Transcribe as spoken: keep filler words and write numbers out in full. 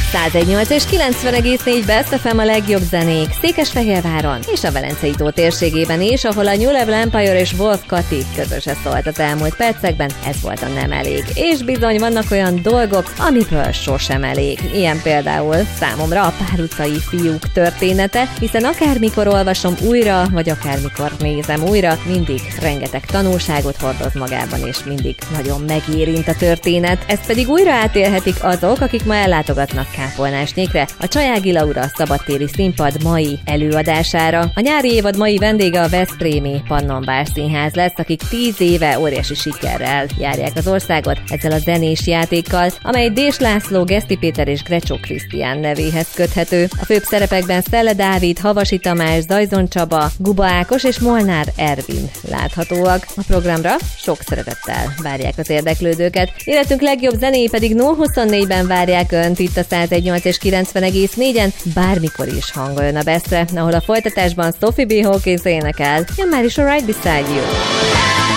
száz egy nyolc és kilencven egész négy Best ef em a legjobb zenék Székesfehérváron és a Velencei tó térségében is, ahol a New Level Empire és Wolf Kati közösen szólt az elmúlt percekben, ez volt a Nem elég. És bizony vannak olyan dolgok, amiből sosem elég. Ilyen például számomra a Pár utcai fiúk története, hiszen akármikor olvasom újra, vagy akármikor nézem újra, mindig rengeteg tanulságot hordoz magában, és mindig nagyon megérint a történet. Ezt pedig újra átélhetik azok, akik ma ellátogatnak Kápolnásnyékre a Csajági Laura szabadtéri színpad mai előadására. A nyári évad mai vendége a veszprémi Pannon Bárszínház lesz, akik tíz éve óriási sikerrel járják az országot ezzel a zenés játékkal, amely Dés László, Geszti Péter és Grecsó Krisztián nevéhez köthető. A főbb szerepekben Szelle Dávid, Havasi Tamás, Zajzon Csaba, Guba Ákos és Molnár Ervin láthatóak. A programra sok szeretettel várják az érdeklődőket. Életünk legjobb zenéi pedig nulla huszonnégyben várják Önt itt a száz egy nyolc és kilencven egész négyen, bármikor is hangoljon a Bestre, ahol a folytatásban Sophie B. Hawkins énekel. Jön már is a Right Beside You.